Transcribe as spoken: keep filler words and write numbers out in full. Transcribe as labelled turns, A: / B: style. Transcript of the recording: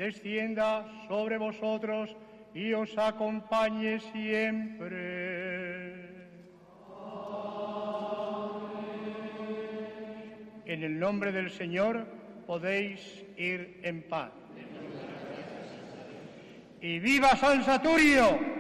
A: descienda sobre vosotros y os acompañe siempre. En el nombre del Señor podéis ir en paz. ¡Y viva San Saturio!